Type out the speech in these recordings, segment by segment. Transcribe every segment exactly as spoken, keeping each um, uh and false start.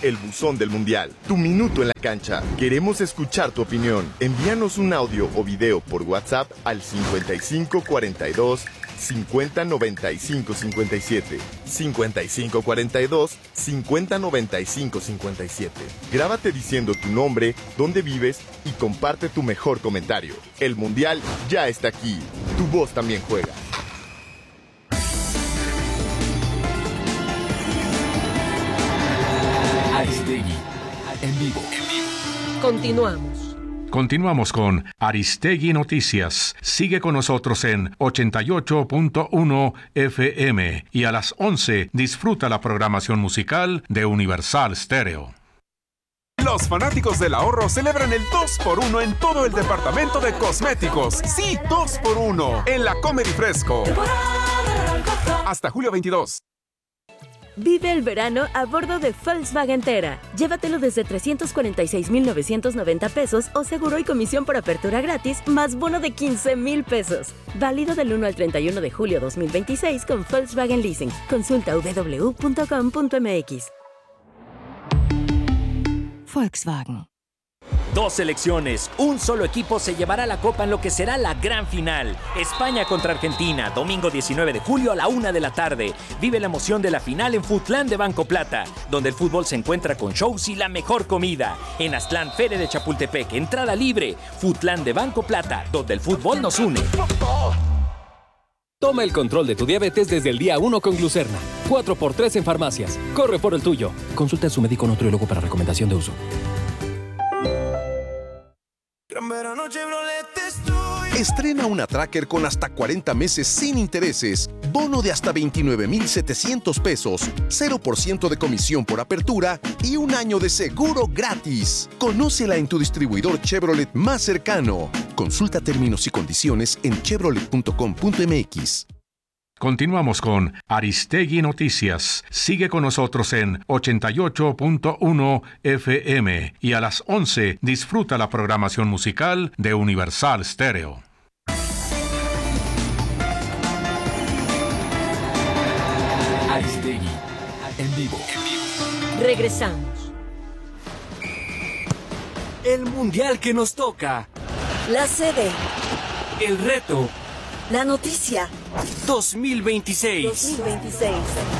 el buzón del Mundial. Tu minuto en la cancha. Queremos escuchar tu opinión. Envíanos un audio o video por WhatsApp al cincuenta y cinco cuarenta y dos cincuenta noventa y cinco cincuenta y siete. cincuenta y cinco cuarenta y dos cincuenta noventa y cinco cincuenta y siete. Grábate diciendo tu nombre, dónde vives y comparte tu mejor comentario. El Mundial ya está aquí. Tu voz también juega. Aristegui, en vivo. Continuamos. Continuamos con Aristegui Noticias. Sigue con nosotros en ochenta y ocho punto uno F M y a las once disfruta la programación musical de Universal Stereo. Los fanáticos del ahorro celebran el dos por uno en todo el departamento de cosméticos. Sí, dos por uno en la Comedy Fresco. Hasta julio veintidós. Vive el verano a bordo de Volkswagen Tera. Llévatelo desde trescientos cuarenta y seis mil novecientos noventa pesos o seguro y comisión por apertura gratis, más bono de quince mil pesos. Válido del uno al treinta y uno de julio dos mil veintiséis con Volkswagen Leasing. Consulta w w w punto com punto m x. Volkswagen. Dos selecciones, un solo equipo se llevará la copa en lo que será la gran final. España contra Argentina, domingo diecinueve de julio a la una de la tarde. Vive la emoción de la final en Futlán de Banco Plata, donde el fútbol se encuentra con shows y la mejor comida. En Aztlán, Feria de Chapultepec, entrada libre. Futlán de Banco Plata, donde el fútbol nos une. Toma el control de tu diabetes desde el día uno con Glucerna. cuatro por tres en farmacias. Corre por el tuyo. Consulta a su médico o nutriólogo para recomendación de uso. Estrena una Tracker con hasta cuarenta meses sin intereses, bono de hasta veintinueve mil setecientos pesos, cero por ciento de comisión por apertura y un año de seguro gratis. Conócela en tu distribuidor Chevrolet más cercano. Consulta términos y condiciones en chevrolet punto com punto m x. Continuamos con Aristegui Noticias. Sigue con nosotros en ochenta y ocho punto uno F M y a las once disfruta la programación musical de Universal Stereo. Aristegui, en vivo. Regresamos. El mundial que nos toca. La sede. El reto. La noticia. dos mil veintiséis. dos mil veintiséis.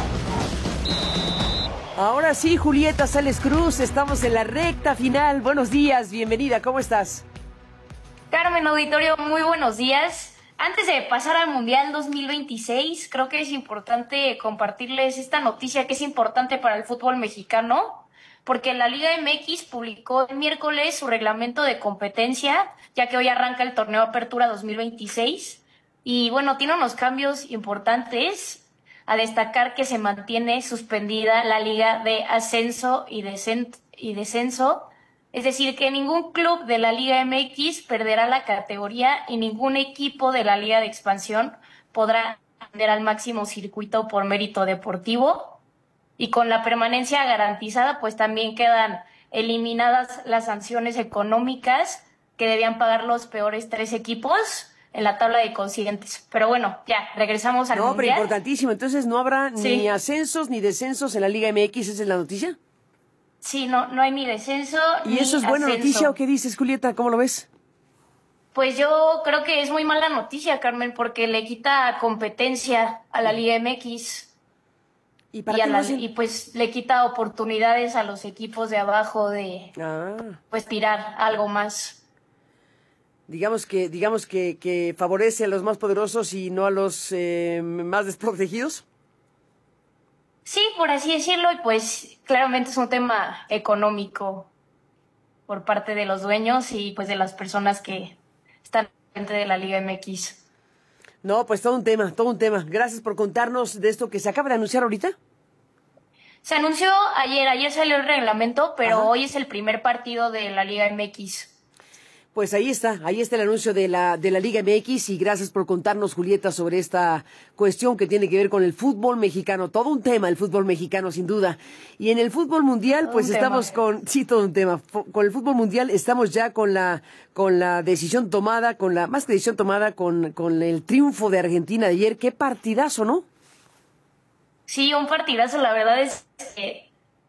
Ahora sí, Julieta Sales Cruz, estamos en la recta final. Buenos días, bienvenida, ¿cómo estás? Carmen Auditorio, muy buenos días. Antes de pasar al Mundial dos mil veintiséis, creo que es importante compartirles esta noticia que es importante para el fútbol mexicano, porque la Liga M X publicó el miércoles su reglamento de competencia, ya que hoy arranca el torneo Apertura dos mil veintiséis. Y bueno, tiene unos cambios importantes, a destacar que se mantiene suspendida la Liga de Ascenso y, Descent- y Descenso, es decir, que ningún club de la Liga M X perderá la categoría y ningún equipo de la Liga de Expansión podrá ascender al máximo circuito por mérito deportivo. Y con la permanencia garantizada, pues también quedan eliminadas las sanciones económicas que debían pagar los peores tres equipos en la tabla de cocientes. Pero bueno, ya, regresamos al No, Mundial. pero importantísimo. Entonces, ¿no habrá Sí. ni ascensos ni descensos en la Liga M X? ¿Esa es la noticia? Sí, no, no hay ni descenso ¿Y ni eso es buena ascenso. noticia o qué dices, Julieta? ¿Cómo lo ves? Pues yo creo que es muy mala noticia, Carmen, porque le quita competencia a la Liga M X. ¿Y, para y, a qué la- lo hacen? y pues le quita oportunidades a los equipos de abajo de Ah, pues tirar algo más. digamos que, digamos que, que favorece a los más poderosos y no a los eh, más desprotegidos. Sí, por así decirlo, y pues claramente es un tema económico por parte de los dueños y pues de las personas que están dentro de la Liga M X. No, pues todo un tema, todo un tema. Gracias por contarnos de esto que se acaba de anunciar ahorita. Se anunció ayer, ayer salió el reglamento, pero Ajá. hoy es el primer partido de la Liga M X. Pues ahí está, ahí está el anuncio de la de la Liga M X y gracias por contarnos, Julieta, sobre esta cuestión que tiene que ver con el fútbol mexicano. Todo un tema el fútbol mexicano, sin duda. Y en el fútbol mundial, Todo pues un estamos tema. con, sí, todo un tema. Fu- Con el fútbol mundial estamos ya con la con la decisión tomada, con la más que decisión tomada, con, con el triunfo de Argentina de ayer. Qué partidazo, ¿no? Sí, un partidazo, la verdad es que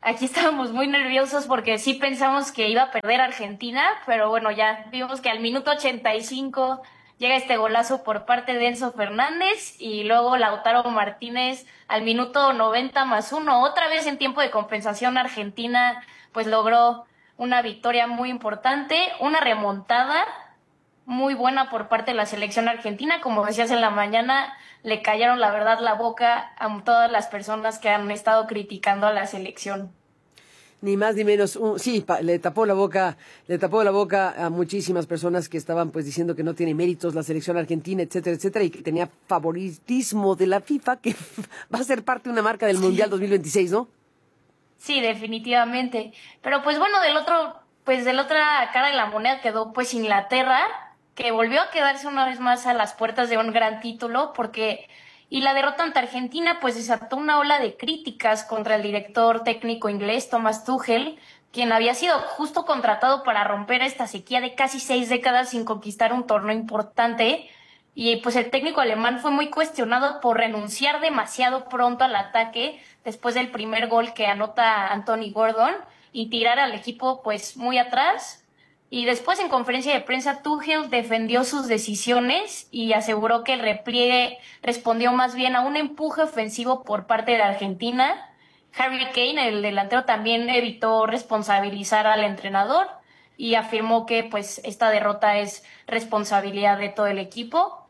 aquí estábamos muy nerviosos porque sí pensamos que iba a perder Argentina, pero bueno, ya vimos que al minuto ochenta y cinco llega este golazo por parte de Enzo Fernández y luego Lautaro Martínez al minuto noventa más uno. Otra vez en tiempo de compensación Argentina pues logró una victoria muy importante, una remontada muy buena por parte de la selección argentina. Como decías en la mañana, le callaron la verdad la boca a todas las personas que han estado criticando a la selección. Ni más ni menos, un, sí, pa, le tapó la boca, le tapó la boca a muchísimas personas que estaban pues diciendo que no tiene méritos la selección argentina, etcétera, etcétera, y que tenía favoritismo de la FIFA, que va a ser parte de una marca del sí. Mundial dos mil veintiséis, ¿no? Sí, definitivamente. Pero pues bueno, del otro, pues de la otra cara de la moneda quedó pues Inglaterra, que volvió a quedarse una vez más a las puertas de un gran título, porque y la derrota ante Argentina pues desató una ola de críticas contra el director técnico inglés Thomas Tuchel, quien había sido justo contratado para romper esta sequía de casi seis décadas sin conquistar un torneo importante. Y pues el técnico alemán fue muy cuestionado por renunciar demasiado pronto al ataque después del primer gol que anota Anthony Gordon y tirar al equipo pues muy atrás. Y después en conferencia de prensa Tuchel defendió sus decisiones y aseguró que el repliegue respondió más bien a un empuje ofensivo por parte de Argentina. Harry Kane, el delantero, también evitó responsabilizar al entrenador y afirmó que pues esta derrota es responsabilidad de todo el equipo.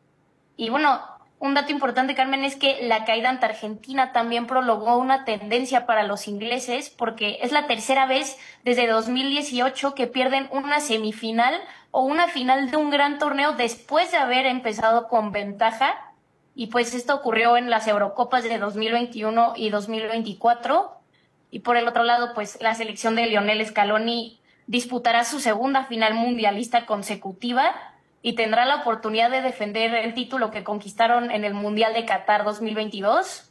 Y bueno, un dato importante, Carmen, es que la caída ante Argentina también prolongó una tendencia para los ingleses, porque es la tercera vez desde dos mil dieciocho que pierden una semifinal o una final de un gran torneo después de haber empezado con ventaja. Y pues esto ocurrió en las Eurocopas de dos mil veintiuno y dos mil veinticuatro. Y por el otro lado, pues la selección de Lionel Scaloni disputará su segunda final mundialista consecutiva y tendrá la oportunidad de defender el título que conquistaron en el Mundial de Qatar dos mil veintidós.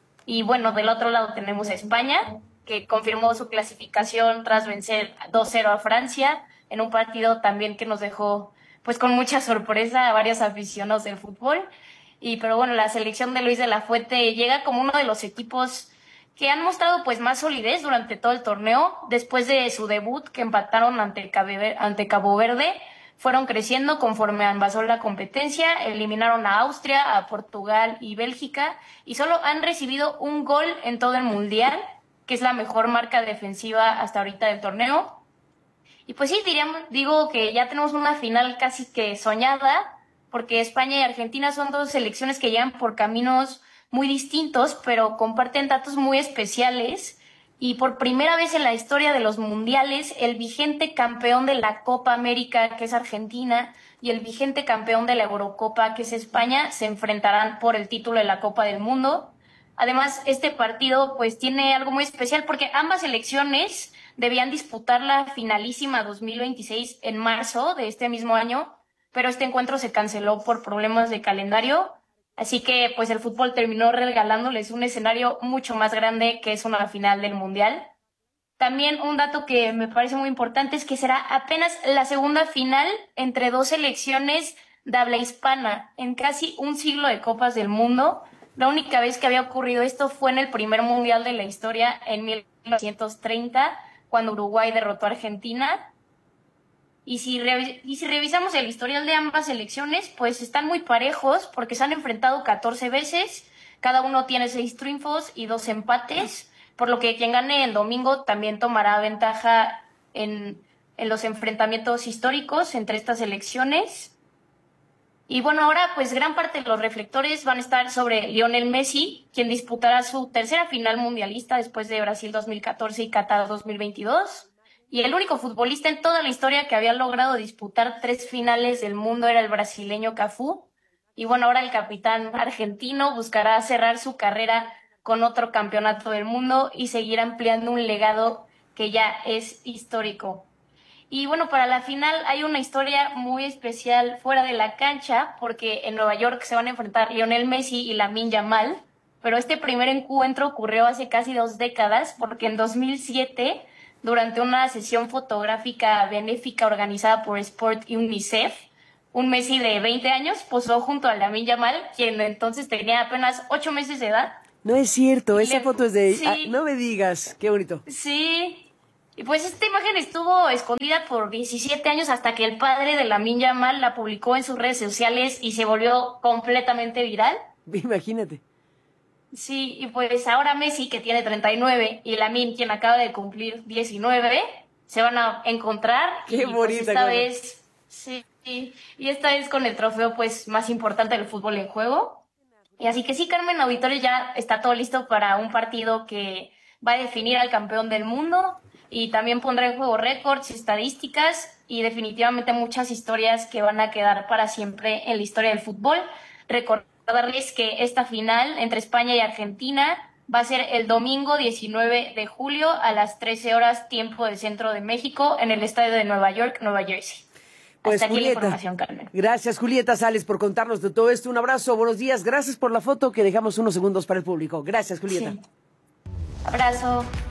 Y bueno, del otro lado tenemos a España, que confirmó su clasificación tras vencer dos cero a Francia, en un partido también que nos dejó pues con mucha sorpresa a varios aficionados del fútbol. Y pero bueno, la selección de Luis de la Fuente llega como uno de los equipos que han mostrado pues más solidez durante todo el torneo, después de su debut que empataron ante, Cabe, ante Cabo Verde. Fueron creciendo conforme avanzó la competencia, eliminaron a Austria, a Portugal y Bélgica, y solo han recibido un gol en todo el Mundial, que es la mejor marca defensiva hasta ahorita del torneo. Y pues sí, diríamos, digo que ya tenemos una final casi que soñada, porque España y Argentina son dos selecciones que llegan por caminos muy distintos, pero comparten datos muy especiales. Y por primera vez en la historia de los mundiales, el vigente campeón de la Copa América, que es Argentina, y el vigente campeón de la Eurocopa, que es España, se enfrentarán por el título de la Copa del Mundo. Además, este partido pues tiene algo muy especial porque ambas selecciones debían disputar la finalísima dos mil veintiséis en marzo de este mismo año, pero este encuentro se canceló por problemas de calendario. Así que pues el fútbol terminó regalándoles un escenario mucho más grande, que es una final del Mundial. También un dato que me parece muy importante es que será apenas la segunda final entre dos selecciones de habla hispana en casi un siglo de Copas del Mundo. La única vez que había ocurrido esto fue en el primer Mundial de la historia en mil novecientos treinta, cuando Uruguay derrotó a Argentina. Y si, re- y si revisamos el historial de ambas selecciones, pues están muy parejos porque se han enfrentado catorce veces, cada uno tiene seis triunfos y dos empates, por lo que quien gane el domingo también tomará ventaja en, en los enfrentamientos históricos entre estas selecciones. Y bueno, ahora pues gran parte de los reflectores van a estar sobre Lionel Messi, quien disputará su tercera final mundialista después de Brasil dos mil catorce y Qatar dos mil veintidós. Y el único futbolista en toda la historia que había logrado disputar tres finales del mundo era el brasileño Cafú. Y bueno, ahora el capitán argentino buscará cerrar su carrera con otro campeonato del mundo y seguir ampliando un legado que ya es histórico. Y bueno, para la final hay una historia muy especial fuera de la cancha, porque en Nueva York se van a enfrentar Lionel Messi y Lamine Yamal, pero este primer encuentro ocurrió hace casi dos décadas, porque en dos mil siete... durante una sesión fotográfica benéfica organizada por Sport y UNICEF, un Messi de veinte años posó junto a Lamine Yamal, quien entonces tenía apenas ocho meses de edad, No es cierto, esa Le- foto es de... sí. Ah, no me digas, qué bonito. Sí. Y pues esta imagen estuvo escondida por diecisiete años hasta que el padre de Lamine Yamal la publicó en sus redes sociales y se volvió completamente viral. Imagínate. Sí, y pues ahora Messi, que tiene treinta y nueve, y Lamine, quien acaba de cumplir diecinueve, se van a encontrar. Qué y bonita, pues esta Clara. vez, sí, y esta vez con el trofeo pues más importante del fútbol en juego. Y así que sí, Carmen, Auditorio, ya está todo listo para un partido que va a definir al campeón del mundo y también pondrá en juego récords, estadísticas y definitivamente muchas historias que van a quedar para siempre en la historia del fútbol. Recordarles que esta final entre España y Argentina va a ser el domingo diecinueve de julio a las trece horas tiempo del centro de México en el estadio de Nueva York, Nueva Jersey. Pues Hasta aquí la Julieta, información, Carmen. gracias Julieta Sales por contarnos de todo esto. Un abrazo, buenos días, gracias por la foto que dejamos unos segundos para el público. Gracias Julieta. Sí. Abrazo.